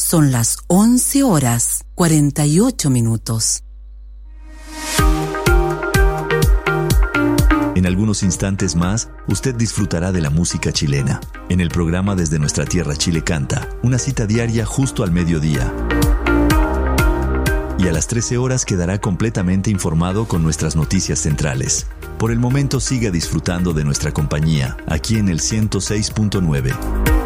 Son las 11:48. En algunos instantes más, usted disfrutará de la música chilena. En el programa Desde Nuestra Tierra Chile Canta, una cita diaria justo al mediodía. Y a las 13 horas quedará completamente informado con nuestras noticias centrales. Por el momento siga disfrutando de nuestra compañía, aquí en el 106.9.